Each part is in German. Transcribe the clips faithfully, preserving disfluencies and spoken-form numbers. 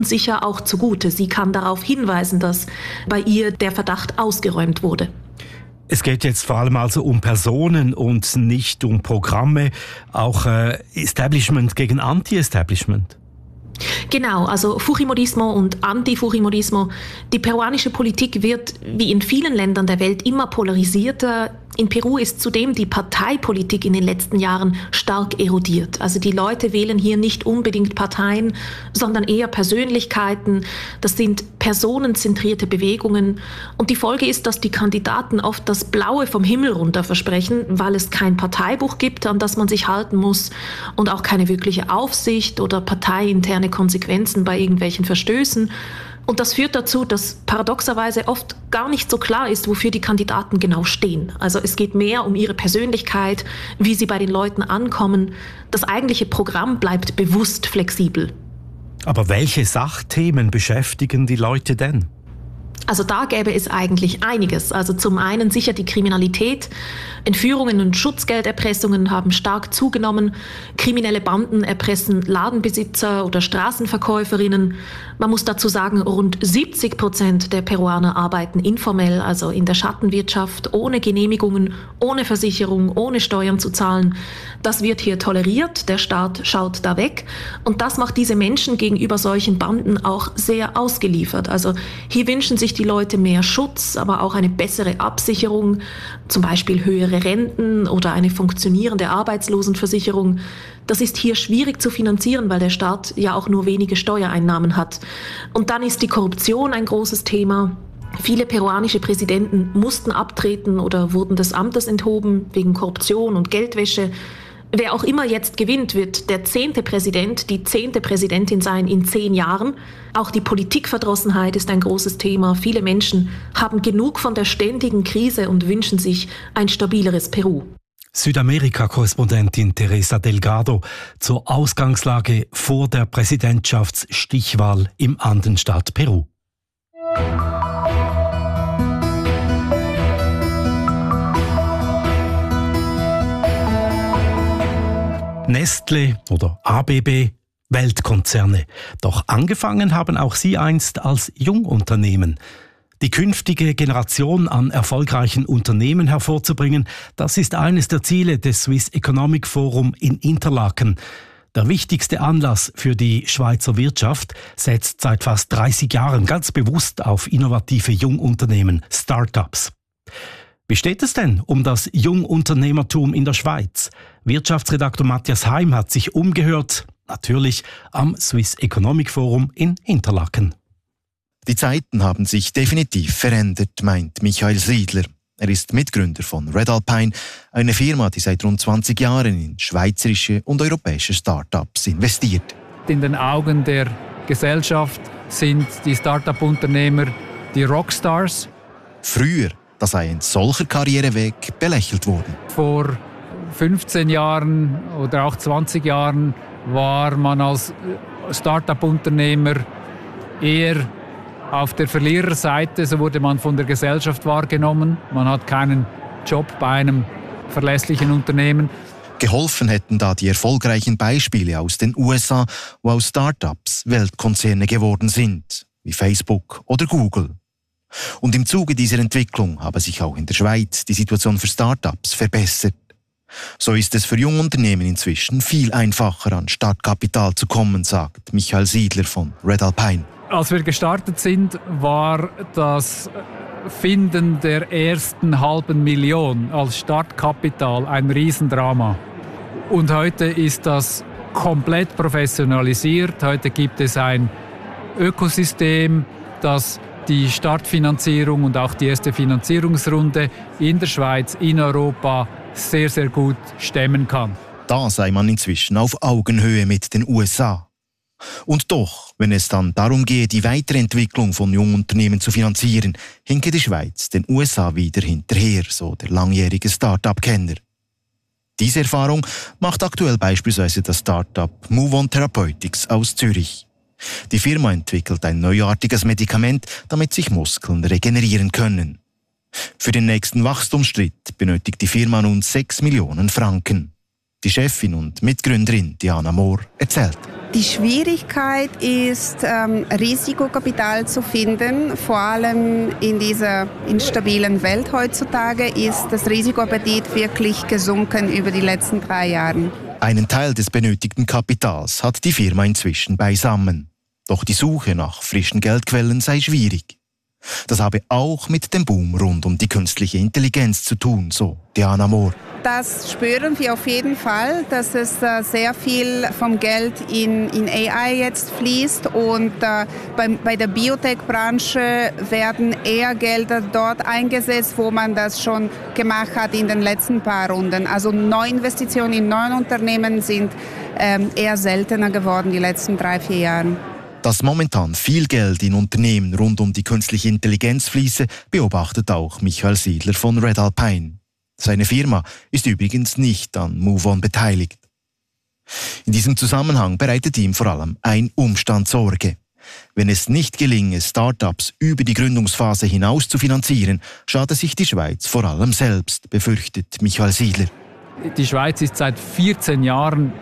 sicher auch zugute. Sie kann darauf hinweisen, dass bei ihr der Verdacht ausgeräumt wurde. Es geht jetzt vor allem also um Personen und nicht um Programme, auch äh, Establishment gegen Anti-Establishment. Genau, also Fujimorismo und Anti-Fujimorismo. Die peruanische Politik wird wie in vielen Ländern der Welt immer polarisierter. In Peru ist zudem die Parteipolitik in den letzten Jahren stark erodiert. Also die Leute wählen hier nicht unbedingt Parteien, sondern eher Persönlichkeiten. Das sind personenzentrierte Bewegungen. Und die Folge ist, dass die Kandidaten oft das Blaue vom Himmel runter versprechen, weil es kein Parteibuch gibt, an das man sich halten muss und auch keine wirkliche Aufsicht oder parteiinterne Konsequenzen bei irgendwelchen Verstößen. Und das führt dazu, dass paradoxerweise oft gar nicht so klar ist, wofür die Kandidaten genau stehen. Also es geht mehr um ihre Persönlichkeit, wie sie bei den Leuten ankommen. Das eigentliche Programm bleibt bewusst flexibel. Aber welche Sachthemen beschäftigen die Leute denn? Also da gäbe es eigentlich einiges. Also zum einen sicher die Kriminalität. Entführungen und Schutzgelderpressungen haben stark zugenommen. Kriminelle Banden erpressen Ladenbesitzer oder Straßenverkäuferinnen. Man muss dazu sagen, rund siebzig Prozent der Peruaner arbeiten informell, also in der Schattenwirtschaft, ohne Genehmigungen, ohne Versicherung, ohne Steuern zu zahlen. Das wird hier toleriert, der Staat schaut da weg. Und das macht diese Menschen gegenüber solchen Banden auch sehr ausgeliefert. Also hier wünschen sich die Leute mehr Schutz, aber auch eine bessere Absicherung, zum Beispiel höhere Renten oder eine funktionierende Arbeitslosenversicherung. Das ist hier schwierig zu finanzieren, weil der Staat ja auch nur wenige Steuereinnahmen hat. Und dann ist die Korruption ein großes Thema. Viele peruanische Präsidenten mussten abtreten oder wurden des Amtes enthoben wegen Korruption und Geldwäsche. Wer auch immer jetzt gewinnt, wird der zehnte Präsident, die zehnte Präsidentin sein in zehn Jahren. Auch die Politikverdrossenheit ist ein großes Thema. Viele Menschen haben genug von der ständigen Krise und wünschen sich ein stabileres Peru. Südamerika-Korrespondentin Teresa Delgado zur Ausgangslage vor der Präsidentschaftsstichwahl im Andenstaat Peru. Nestle oder A B B, Weltkonzerne. Doch angefangen haben auch sie einst als Jungunternehmen. Die künftige Generation an erfolgreichen Unternehmen hervorzubringen, das ist eines der Ziele des Swiss Economic Forum in Interlaken. Der wichtigste Anlass für die Schweizer Wirtschaft setzt seit fast dreißig Jahren ganz bewusst auf innovative Jungunternehmen, Start-ups. Wie steht es denn um das Jungunternehmertum in der Schweiz? Wirtschaftsredaktor Matthias Heim hat sich umgehört, natürlich am Swiss Economic Forum in Interlaken. Die Zeiten haben sich definitiv verändert, meint Michael Siedler. Er ist Mitgründer von Red Alpine, eine Firma, die seit rund zwanzig Jahren in schweizerische und europäische Start-ups investiert. In den Augen der Gesellschaft sind die Start-up-Unternehmer die Rockstars. Früher, da sei ein solcher Karriereweg belächelt worden. Vor fünfzehn Jahren oder auch zwanzig Jahren war man als Start-up-Unternehmer eher auf der Verliererseite, so wurde man von der Gesellschaft wahrgenommen. Man hat keinen Job bei einem verlässlichen Unternehmen. Geholfen hätten da die erfolgreichen Beispiele aus den U S A, wo aus Start-ups Weltkonzerne geworden sind, wie Facebook oder Google. Und im Zuge dieser Entwicklung habe sich auch in der Schweiz die Situation für Start-ups verbessert. So ist es für Jungunternehmen inzwischen viel einfacher, an Startkapital zu kommen, sagt Michael Siedler von Red Alpine. Als wir gestartet sind, war das Finden der ersten halben Million als Startkapital ein Riesendrama. Und heute ist das komplett professionalisiert. Heute gibt es ein Ökosystem, das die Startfinanzierung und auch die erste Finanzierungsrunde in der Schweiz, in Europa sehr, sehr gut stemmen kann. Da sei man inzwischen auf Augenhöhe mit den U S A. Und doch, wenn es dann darum gehe, die Weiterentwicklung von Jungunternehmen zu finanzieren, hinke die Schweiz den U S A wieder hinterher, so der langjährige Start-up-Kenner. Diese Erfahrung macht aktuell beispielsweise das Start-up Move On Therapeutics aus Zürich. Die Firma entwickelt ein neuartiges Medikament, damit sich Muskeln regenerieren können. Für den nächsten Wachstumsschritt benötigt die Firma nun sechs Millionen Franken. Die Chefin und Mitgründerin Diana Mohr erzählt. Die Schwierigkeit ist, ähm, Risikokapital zu finden. Vor allem in dieser instabilen Welt heutzutage ist das Risikoappetit wirklich gesunken über die letzten drei Jahre. Einen Teil des benötigten Kapitals hat die Firma inzwischen beisammen. Doch die Suche nach frischen Geldquellen sei schwierig. Das habe auch mit dem Boom rund um die künstliche Intelligenz zu tun, so Diana Mohr. Das spüren wir auf jeden Fall, dass es äh, sehr viel vom Geld in, in A I jetzt fließt und äh, bei, bei der Biotech-Branche werden eher Gelder dort eingesetzt, wo man das schon gemacht hat in den letzten paar Runden. Also Neuinvestitionen in neuen Unternehmen sind ähm, eher seltener geworden die letzten drei, vier Jahre. Dass momentan viel Geld in Unternehmen rund um die künstliche Intelligenz fließe, beobachtet auch Michael Siedler von Red Alpine. Seine Firma ist übrigens nicht an MoveOn beteiligt. In diesem Zusammenhang bereitet ihm vor allem ein Umstand Sorge. Wenn es nicht gelinge, Start-ups über die Gründungsphase hinaus zu finanzieren, schade sich die Schweiz vor allem selbst, befürchtet Michael Siedler. Die Schweiz ist seit vierzehn Jahren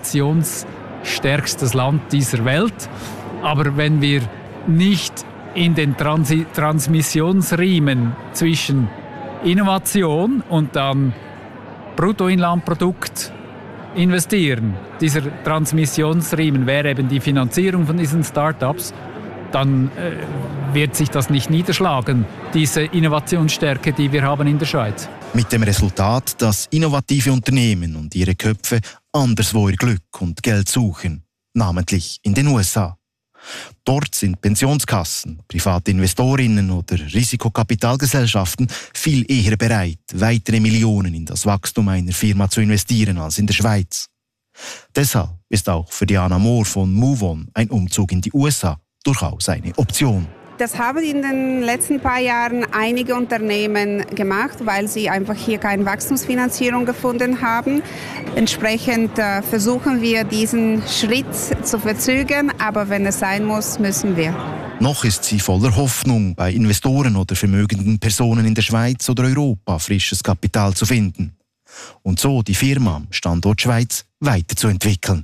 innovationsstärkstes Land dieser Welt. Aber wenn wir nicht in den Transi- Transmissionsriemen zwischen Innovation und dann Bruttoinlandprodukt investieren, dieser Transmissionsriemen wäre eben die Finanzierung von diesen Start-ups, dann äh, wird sich das nicht niederschlagen, diese Innovationsstärke, die wir haben in der Schweiz. Mit dem Resultat, dass innovative Unternehmen und ihre Köpfe anderswo ihr Glück und Geld suchen, namentlich in den U S A. Dort sind Pensionskassen, private Investorinnen oder Risikokapitalgesellschaften viel eher bereit, weitere Millionen in das Wachstum einer Firma zu investieren als in der Schweiz. Deshalb ist auch für Diana Mohr von MoveOn ein Umzug in die U S A durchaus eine Option. Das haben in den letzten paar Jahren einige Unternehmen gemacht, weil sie einfach hier keine Wachstumsfinanzierung gefunden haben. Entsprechend äh, versuchen wir, diesen Schritt zu verzögern, aber wenn es sein muss, müssen wir. Noch ist sie voller Hoffnung, bei Investoren oder vermögenden Personen in der Schweiz oder Europa frisches Kapital zu finden. Und so die Firma am Standort Schweiz weiterzuentwickeln.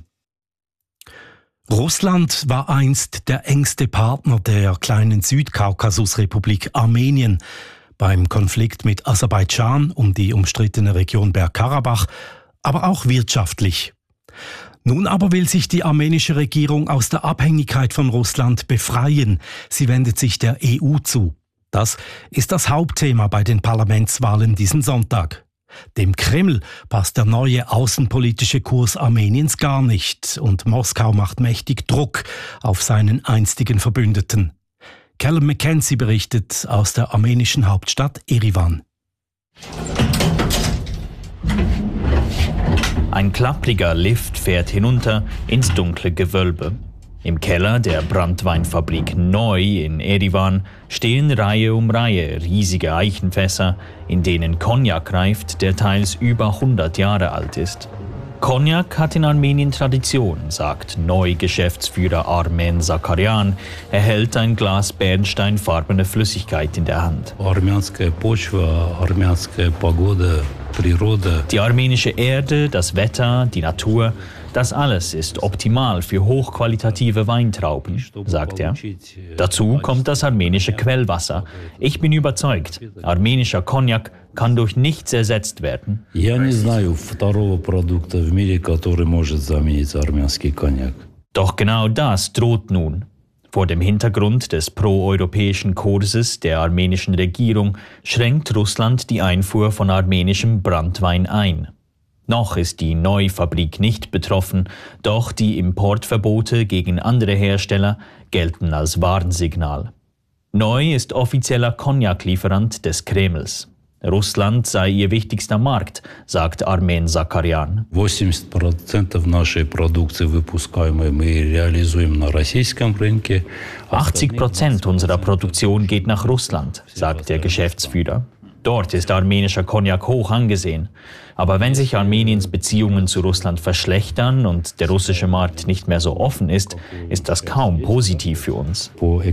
Russland war einst der engste Partner der kleinen Südkaukasusrepublik Armenien beim Konflikt mit Aserbaidschan um die umstrittene Region Bergkarabach, aber auch wirtschaftlich. Nun aber will sich die armenische Regierung aus der Abhängigkeit von Russland befreien. Sie wendet sich der E U zu. Das ist das Hauptthema bei den Parlamentswahlen diesen Sonntag. Dem Kreml passt der neue außenpolitische Kurs Armeniens gar nicht und Moskau macht mächtig Druck auf seinen einstigen Verbündeten. Callum McKenzie berichtet aus der armenischen Hauptstadt Erivan. Ein klappriger Lift fährt hinunter ins dunkle Gewölbe. Im Keller der Branntweinfabrik Neu in Erivan stehen Reihe um Reihe riesige Eichenfässer, in denen Cognac reift, der teils über hundert Jahre alt ist. Cognac hat in Armenien Tradition, sagt Neu-Geschäftsführer Armen Zakarian. Er hält ein Glas bernsteinfarbene Flüssigkeit in der Hand. Die armenische Erde, das Wetter, die Natur, das alles ist optimal für hochqualitative Weintrauben, sagt er. Dazu kommt das armenische Quellwasser. Ich bin überzeugt, armenischer Cognac kann durch nichts ersetzt werden. Doch genau das droht nun. Vor dem Hintergrund des proeuropäischen Kurses der armenischen Regierung schränkt Russland die Einfuhr von armenischem Branntwein ein. Noch ist die Neu-Fabrik nicht betroffen, doch die Importverbote gegen andere Hersteller gelten als Warnsignal. Neu ist offizieller Cognac-Lieferant des Kremls. Russland sei ihr wichtigster Markt, sagt Armen Zakarian. восемьдесят процентов нашей продукции выпускаемой мы реализуем на российском рынке. achtzig Prozent unserer Produktion geht nach Russland, sagt der Geschäftsführer. Dort ist armenischer Cognac hoch angesehen. Aber wenn sich Armeniens Beziehungen zu Russland verschlechtern und der russische Markt nicht mehr so offen ist, ist das kaum positiv für uns.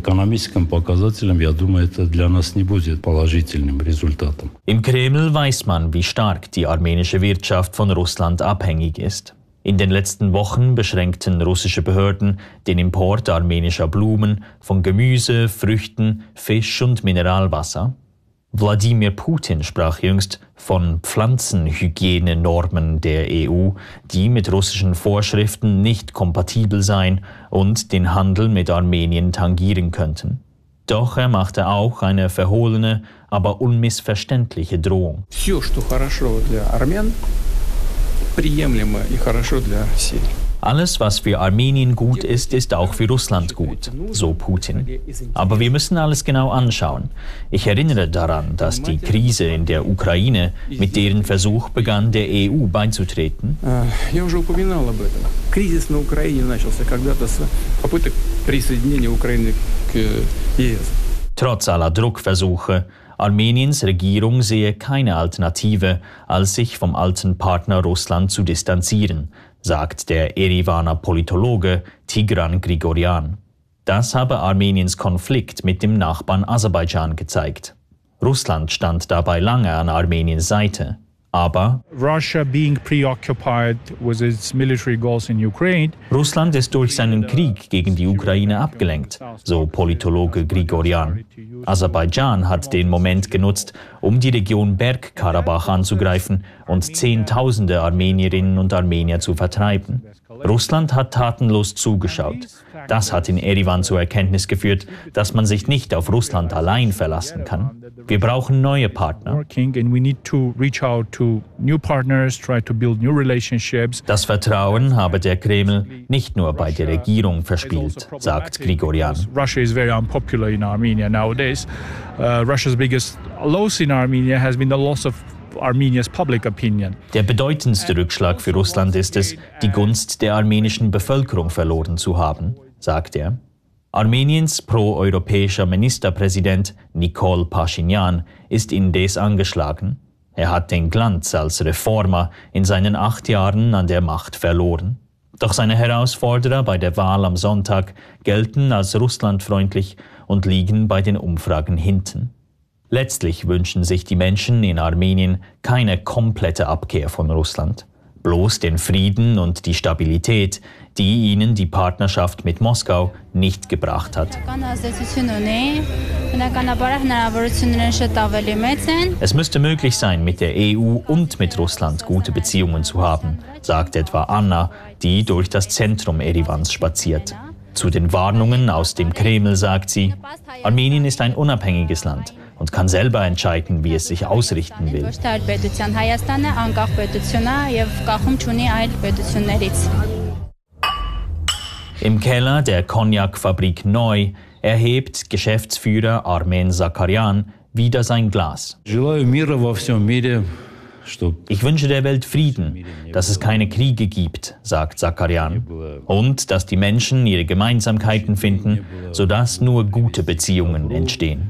Im Kreml weiß man, wie stark die armenische Wirtschaft von Russland abhängig ist. In den letzten Wochen beschränkten russische Behörden den Import armenischer Blumen, von Gemüse, Früchten, Fisch und Mineralwasser. Wladimir Putin sprach jüngst von Pflanzenhygienenormen der E U, die mit russischen Vorschriften nicht kompatibel seien und den Handel mit Armenien tangieren könnten. Doch er machte auch eine verhohlene, aber unmissverständliche Drohung. Все, что хорошо для армян, приемлемо и хорошо для России. Alles, was für Armenien gut ist, ist auch für Russland gut, so Putin. Aber wir müssen alles genau anschauen. Ich erinnere daran, dass die Krise in der Ukraine mit deren Versuch begann, der E U beizutreten. Я уже упоминал об этом. Кризис на Украине начался когда-то с попыток присоединения Украины к Е С. Trotz aller Druckversuche, Armeniens Regierung sehe keine Alternative, als sich vom alten Partner Russland zu distanzieren, sagt der Erivaner Politologe Tigran Grigoryan. Das habe Armeniens Konflikt mit dem Nachbarn Aserbaidschan gezeigt. Russland stand dabei lange an Armeniens Seite. Aber Russia being preoccupied with its military goals in Ukraine. Russland ist durch seinen Krieg gegen die Ukraine abgelenkt, so Politologe Grigoryan. Aserbaidschan hat den Moment genutzt, um die Region Bergkarabach anzugreifen und Zehntausende Armenierinnen und Armenier zu vertreiben. Russland hat tatenlos zugeschaut. Das hat in Erivan zur Erkenntnis geführt, dass man sich nicht auf Russland allein verlassen kann. Wir brauchen neue Partner. Das Vertrauen habe der Kreml nicht nur bei der Regierung verspielt, sagt Grigoryan. Russia is very unpopular in Armenia nowadays. Uh, Russia's biggest loss in Armenia has been the loss of Armenia's public opinion. Der bedeutendste Rückschlag für Russland ist es, die Gunst der armenischen Bevölkerung verloren zu haben, sagt er. Armeniens pro-europäischer Ministerpräsident Nikol Pashinyan ist indes angeschlagen. Er hat den Glanz als Reformer in seinen acht Jahren an der Macht verloren. Doch seine Herausforderer bei der Wahl am Sonntag gelten als russlandfreundlich und liegen bei den Umfragen hinten. Letztlich wünschen sich die Menschen in Armenien keine komplette Abkehr von Russland, bloß den Frieden und die Stabilität, die ihnen die Partnerschaft mit Moskau nicht gebracht hat. Es müsste möglich sein, mit der E U und mit Russland gute Beziehungen zu haben, sagt etwa Anna, die durch das Zentrum Erivans spaziert. Zu den Warnungen aus dem Kreml sagt sie, Armenien ist ein unabhängiges Land und kann selber entscheiden, wie es sich ausrichten will. Im Keller der Cognac-Fabrik Neu erhebt Geschäftsführer Armen Zakharyan wieder sein Glas. Ich wünsche der Welt Frieden, dass es keine Kriege gibt, sagt Zakharyan, und dass die Menschen ihre Gemeinsamkeiten finden, sodass nur gute Beziehungen entstehen.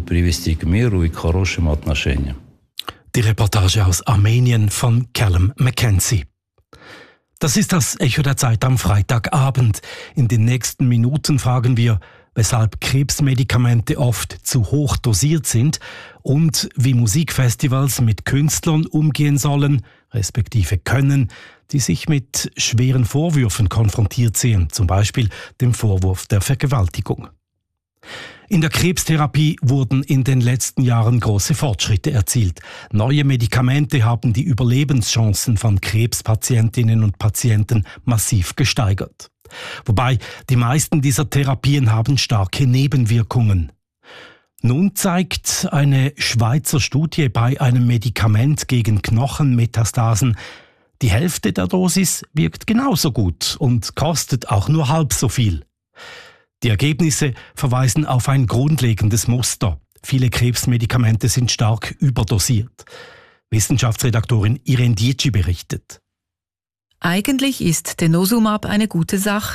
Die Reportage aus Armenien von Callum Mackenzie. Das ist das Echo der Zeit am Freitagabend. In den nächsten Minuten fragen wir, weshalb Krebsmedikamente oft zu hoch dosiert sind und wie Musikfestivals mit Künstlern umgehen sollen, respektive können, die sich mit schweren Vorwürfen konfrontiert sehen, zum Beispiel dem Vorwurf der Vergewaltigung. In der Krebstherapie wurden in den letzten Jahren große Fortschritte erzielt. Neue Medikamente haben die Überlebenschancen von Krebspatientinnen und Patienten massiv gesteigert. Wobei die meisten dieser Therapien haben starke Nebenwirkungen. Nun zeigt eine Schweizer Studie bei einem Medikament gegen Knochenmetastasen, die Hälfte der Dosis wirkt genauso gut und kostet auch nur halb so viel. Die Ergebnisse verweisen auf ein grundlegendes Muster. Viele Krebsmedikamente sind stark überdosiert. Wissenschaftsredaktorin Irene Dietschi berichtet. Eigentlich ist Denosumab eine gute Sache.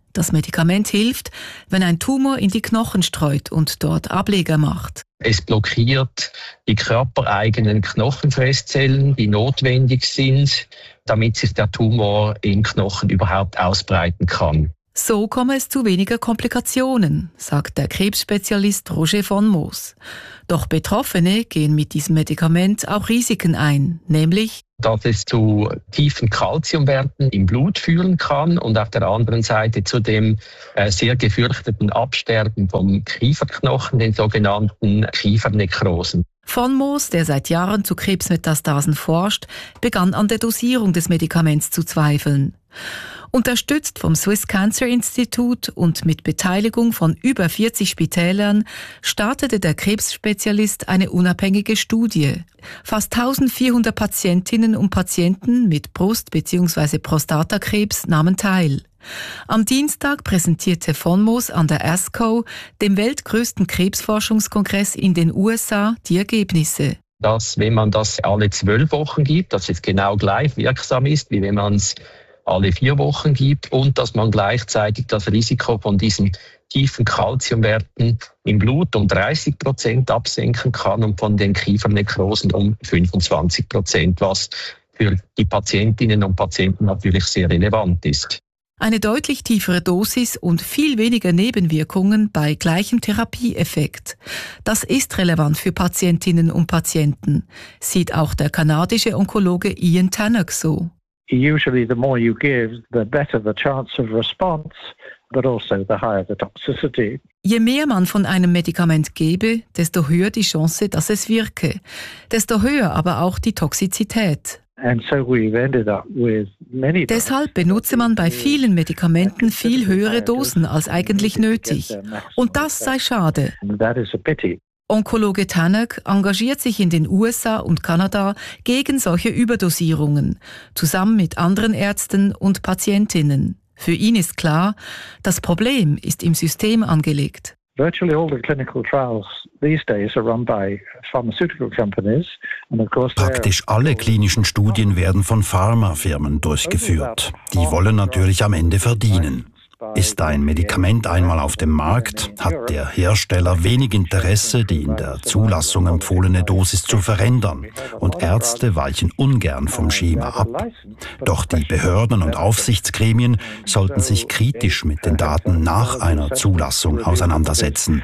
Das Medikament hilft, wenn ein Tumor in die Knochen streut und dort Ableger macht. Es blockiert die körpereigenen Knochenfresszellen, die notwendig sind, damit sich der Tumor im Knochen überhaupt ausbreiten kann. So komme es zu weniger Komplikationen, sagt der Krebsspezialist Roger von Moos. Doch Betroffene gehen mit diesem Medikament auch Risiken ein, nämlich dass es zu tiefen Kalziumwerten im Blut führen kann und auf der anderen Seite zu dem äh, sehr gefürchteten Absterben vom Kieferknochen, den sogenannten Kiefernekrosen. Von Moos, der seit Jahren zu Krebsmetastasen forscht, begann an der Dosierung des Medikaments zu zweifeln. Unterstützt vom Swiss Cancer Institute und mit Beteiligung von über vierzig Spitälern startete der Krebsspezialist eine unabhängige Studie. Fast eintausendvierhundert Patientinnen und Patienten mit Brust- bzw. Prostatakrebs nahmen teil. Am Dienstag präsentierte von Moos an der ASCO, dem weltgrößten Krebsforschungskongress in den U S A, die Ergebnisse. Dass, wenn man das alle zwölf Wochen gibt, dass es genau gleich wirksam ist, wie wenn man es alle vier Wochen gibt und dass man gleichzeitig das Risiko von diesen tiefen Kalziumwerten im Blut um dreißig Prozent absenken kann und von den Kiefernekrosen um fünfundzwanzig Prozent, was für die Patientinnen und Patienten natürlich sehr relevant ist. Eine deutlich tiefere Dosis und viel weniger Nebenwirkungen bei gleichem Therapieeffekt. Das ist relevant für Patientinnen und Patienten, sieht auch der kanadische Onkologe Ian Tannock so. Usually the more you give, the better the chance of response, but also the higher the toxicity. Je mehr man von einem Medikament gebe, desto höher die Chance, dass es wirke. Desto höher aber auch die Toxizität. And so we've ended up with many Deshalb benutze man bei vielen Medikamenten viel höhere Dosen als eigentlich nötig. Und das sei schade. That is a pity. Onkologe Tannock engagiert sich in den U S A und Kanada gegen solche Überdosierungen, zusammen mit anderen Ärzten und Patientinnen. Für ihn ist klar, das Problem ist im System angelegt. Virtually all the clinical trials these days are run by pharmaceutical companies, and of course Praktisch alle klinischen Studien werden von Pharmafirmen durchgeführt. Die wollen natürlich am Ende verdienen. Ist ein Medikament einmal auf dem Markt, hat der Hersteller wenig Interesse, die in der Zulassung empfohlene Dosis zu verändern, und Ärzte weichen ungern vom Schema ab. Doch die Behörden und Aufsichtsgremien sollten sich kritisch mit den Daten nach einer Zulassung auseinandersetzen.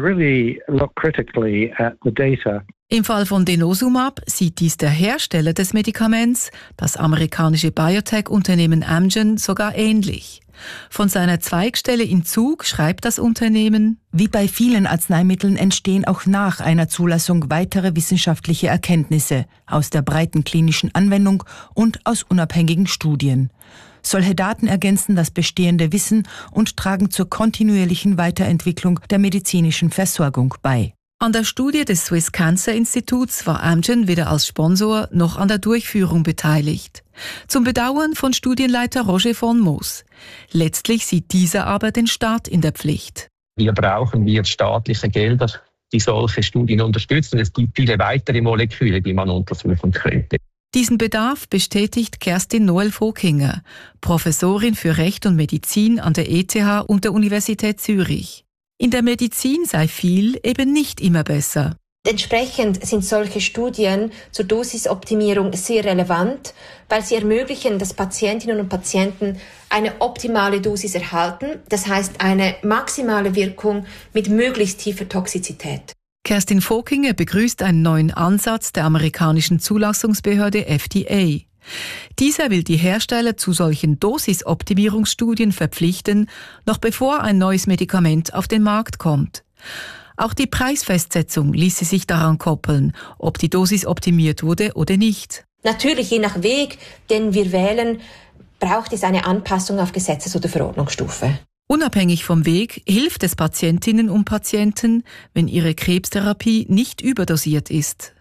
Im Fall von Denosumab sieht dies der Hersteller des Medikaments, das amerikanische Biotech-Unternehmen Amgen, sogar ähnlich. Von seiner Zweigstelle in Zug schreibt das Unternehmen: Wie bei vielen Arzneimitteln entstehen auch nach einer Zulassung weitere wissenschaftliche Erkenntnisse aus der breiten klinischen Anwendung und aus unabhängigen Studien. Solche Daten ergänzen das bestehende Wissen und tragen zur kontinuierlichen Weiterentwicklung der medizinischen Versorgung bei. An der Studie des Swiss Cancer Instituts war Amgen weder als Sponsor noch an der Durchführung beteiligt. Zum Bedauern von Studienleiter Roger von Moos. Letztlich sieht dieser aber den Staat in der Pflicht. Hier brauchen wir staatliche Gelder, die solche Studien unterstützen. Es gibt viele weitere Moleküle, die man untersuchen könnte. Diesen Bedarf bestätigt Kerstin Noel-Vokinger, Professorin für Recht und Medizin an der E T H und der Universität Zürich. In der Medizin sei viel eben nicht immer besser. Entsprechend sind solche Studien zur Dosisoptimierung sehr relevant, weil sie ermöglichen, dass Patientinnen und Patienten eine optimale Dosis erhalten, das heißt eine maximale Wirkung mit möglichst tiefer Toxizität. Kerstin Vokinger begrüßt einen neuen Ansatz der amerikanischen Zulassungsbehörde F D A. Dieser will die Hersteller zu solchen Dosisoptimierungsstudien verpflichten, noch bevor ein neues Medikament auf den Markt kommt. Auch die Preisfestsetzung ließe sich daran koppeln, ob die Dosis optimiert wurde oder nicht. Natürlich, je nach Weg, den wir wählen, braucht es eine Anpassung auf Gesetzes- oder Verordnungsstufe. Unabhängig vom Weg hilft es Patientinnen und Patienten, wenn ihre Krebstherapie nicht überdosiert ist.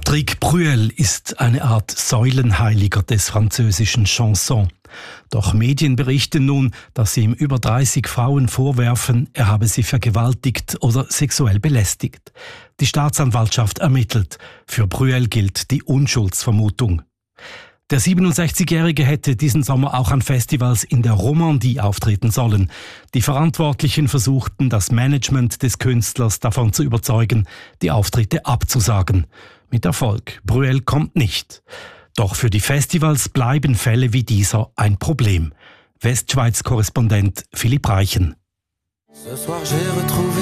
Patrick Bruel ist eine Art Säulenheiliger des französischen Chanson. Doch Medien berichten nun, dass sie ihm über dreißig Frauen vorwerfen, er habe sie vergewaltigt oder sexuell belästigt. Die Staatsanwaltschaft ermittelt. Für Bruel gilt die Unschuldsvermutung. Der siebenundsechzigjährige hätte diesen Sommer auch an Festivals in der Romandie auftreten sollen. Die Verantwortlichen versuchten, das Management des Künstlers davon zu überzeugen, die Auftritte abzusagen. Mit Erfolg. Bruel kommt nicht. Doch für die Festivals bleiben Fälle wie dieser ein Problem. Westschweiz-Korrespondent Philipp Reichen. Ce soir j'ai retrouvé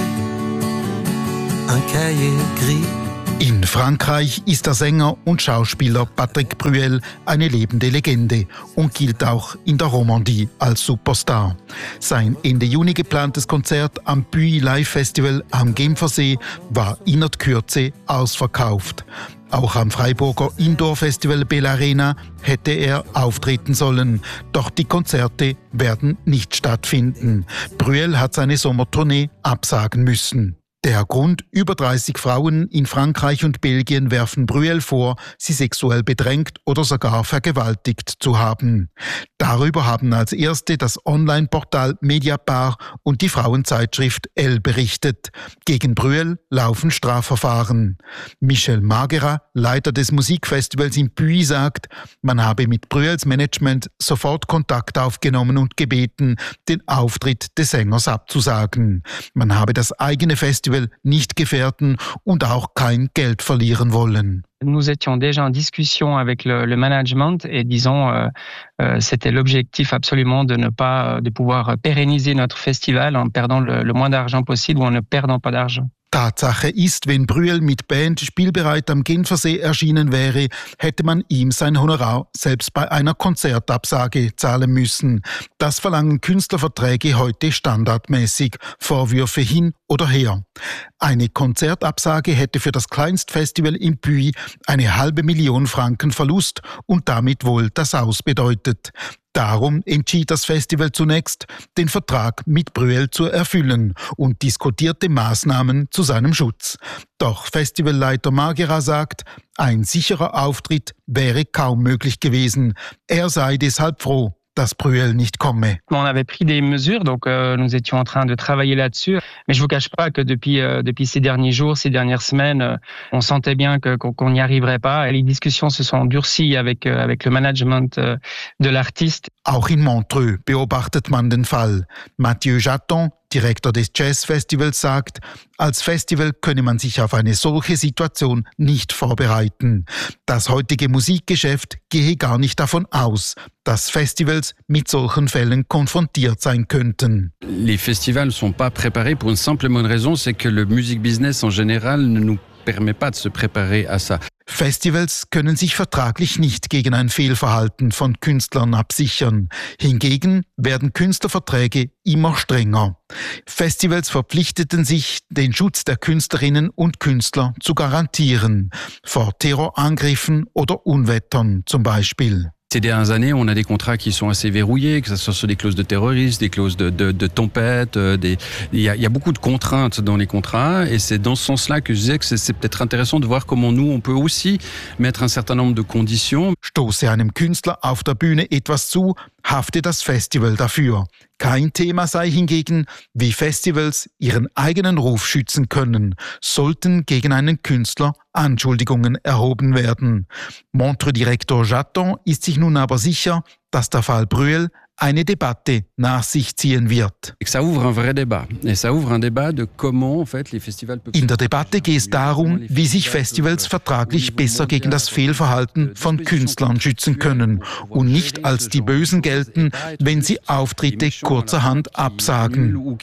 un cahier gris. In Frankreich ist der Sänger und Schauspieler Patrick Bruel eine lebende Legende und gilt auch in der Romandie als Superstar. Sein Ende Juni geplantes Konzert am Puy Live Festival am Genfersee war innerhalb Kürze ausverkauft. Auch am Freiburger Indoor-Festival Bella Arena hätte er auftreten sollen. Doch die Konzerte werden nicht stattfinden. Bruel hat seine Sommertournee absagen müssen. Der Grund: über dreißig Frauen in Frankreich und Belgien werfen Bruel vor, sie sexuell bedrängt oder sogar vergewaltigt zu haben. Darüber haben als erste das Online-Portal Mediapart und die Frauenzeitschrift Elle berichtet. Gegen Bruel laufen Strafverfahren. Michel Magera, Leiter des Musikfestivals in Puy, sagt, man habe mit Bruels Management sofort Kontakt aufgenommen und gebeten, den Auftritt des Sängers abzusagen. Man habe das eigene Festival nicht gefährden und auch kein Geld verlieren wollen. Nous étions déjà en discussion avec le, le management et disons euh, euh, c'était l'objectif absolument de ne pas de pouvoir pérenniser notre festival en perdant le, le moins d'argent possible ou en ne perdant pas d'argent. Tatsache ist, wenn Bruel mit Band spielbereit am Genfersee erschienen wäre, hätte man ihm sein Honorar selbst bei einer Konzertabsage zahlen müssen. Das verlangen Künstlerverträge heute standardmäßig, Vorwürfe hin oder her. Eine Konzertabsage hätte für das Kleinstfestival im Puy eine halbe Million Franken Verlust und damit wohl das Aus bedeutet. Darum entschied das Festival zunächst, den Vertrag mit Bruel zu erfüllen und diskutierte Maßnahmen zu seinem Schutz. Doch Festivalleiter Magera sagt, ein sicherer Auftritt wäre kaum möglich gewesen. Er sei deshalb froh, dass Bruel nicht komme. On avait pris des mesures, donc euh, nous étions en train de travailler là-dessus. Mais je vous cache pas que depuis euh, depuis ces derniers jours, ces dernières semaines, euh, on sentait bien que qu'on n'y arriverait pas. Et les discussions se sont durcies avec euh, avec le management euh, de l'artiste. Auch in Montreux beobachtet man den Fall. Mathieu Jaton, Direktor des Jazzfestivals, sagt, als Festival könne man sich auf eine solche Situation nicht vorbereiten. Das heutige Musikgeschäft gehe gar nicht davon aus, dass Festivals mit solchen Fällen konfrontiert sein könnten. Les festivals ne sont pas préparés pour une simple bonne raison, c'est que le music business en général ne nous permet pas de se préparer à ça. Festivals können sich vertraglich nicht gegen ein Fehlverhalten von Künstlern absichern. Hingegen werden Künstlerverträge immer strenger. Festivals verpflichteten sich, den Schutz der Künstlerinnen und Künstler zu garantieren, vor Terrorangriffen oder Unwettern zum Beispiel. Ces dernières années, on a des contrats qui sont assez verrouillés, que ce soit sur des clauses de terrorisme, des clauses de, de, de tempête. Des... Il, y a, il y a beaucoup de contraintes dans les contrats et c'est dans ce sens-là que je disais que c'est, c'est peut-être intéressant de voir comment nous, on peut aussi mettre un certain nombre de conditions. Stoße einem Künstler auf der Bühne etwas zu, hafte das Festival dafür. Kein Thema sei hingegen, wie Festivals ihren eigenen Ruf schützen können, sollten gegen einen Künstler Anschuldigungen erhoben werden. Montreux-Direktor Jaton ist sich nun aber sicher, dass der Fall Bruel eine Debatte nach sich ziehen wird. In der Debatte geht es darum, wie sich Festivals vertraglich besser gegen das Fehlverhalten von Künstlern schützen können und nicht als die Bösen gelten, wenn sie Auftritte kurzerhand absagen.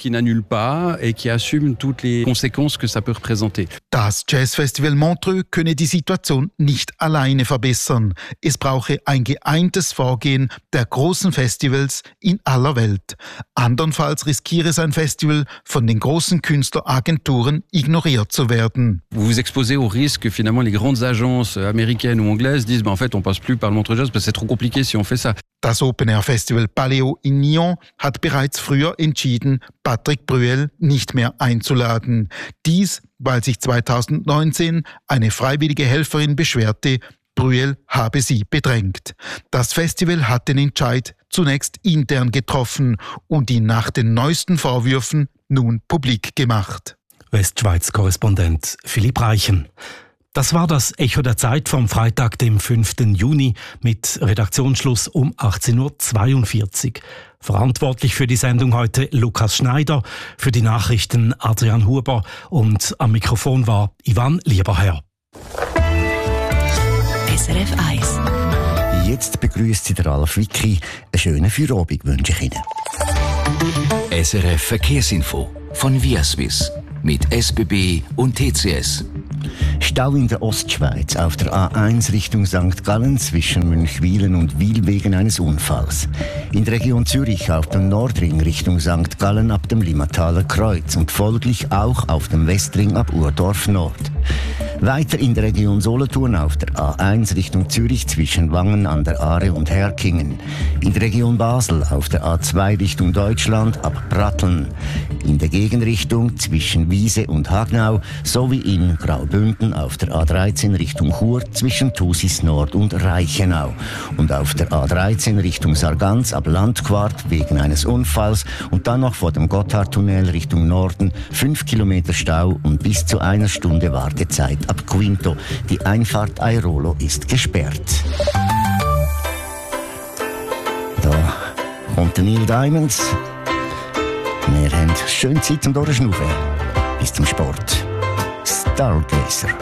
Das Jazzfestival Montreux könne die Situation nicht alleine verbessern. Es brauche ein geeintes Vorgehen der großen Festivals in aller Welt. Andernfalls riskiere sein Festival von den großen Künstleragenturen ignoriert zu werden. Vous vous exposez au risque que finalement les grandes agences américaines ou anglaises disent bah, en fait on passe plus par le Montreux Jazz parce que c'est trop compliqué si on fait ça. Das Open-Air-Festival Paleo in Nyon hat bereits früher entschieden, Patrick Brüel nicht mehr einzuladen. Dies, weil sich zweitausendneunzehn eine freiwillige Helferin beschwerte, Brüel habe sie bedrängt. Das Festival hat den Entscheid zunächst intern getroffen und ihn nach den neuesten Vorwürfen nun publik gemacht. Westschweiz-Korrespondent Philipp Reichen. Das war das Echo der Zeit vom Freitag, dem fünften Juni, mit Redaktionsschluss um achtzehn Uhr zweiundvierzig. Verantwortlich für die Sendung heute Lukas Schneider, für die Nachrichten Adrian Huber und am Mikrofon war Ivan Lieberherr. S R F eins. Jetzt begrüßt Sie der Ralf Wicki. Einen schönen Feierabend wünsche ich Ihnen. S R F Verkehrsinfo von Viaswiss mit S B B und T C S. Stau in der Ostschweiz auf der A eins Richtung Sankt Gallen zwischen Münchwilen und Wil wegen eines Unfalls. In der Region Zürich auf dem Nordring Richtung Sankt Gallen ab dem Limmataler Kreuz und folglich auch auf dem Westring ab Urdorf Nord. Weiter in der Region Solothurn auf der A eins Richtung Zürich zwischen Wangen an der Aare und Herkingen. In der Region Basel auf der A zwei Richtung Deutschland ab Pratteln. In der Gegenrichtung zwischen Wiese und Hagnau sowie in Graubünden auf der A dreizehn Richtung Chur zwischen Thusis Nord und Reichenau. Und auf der A dreizehn Richtung Sargans ab Landquart wegen eines Unfalls und dann noch vor dem Gotthardtunnel Richtung Norden fünf Kilometer Stau und bis zu einer Stunde Wartezeit ab Quinto. Die Einfahrt Airolo ist gesperrt. Da kommt der Neil Diamonds. Wir haben schön Zeit zum Durchschnaufen. Bis zum Sport. Stargazer.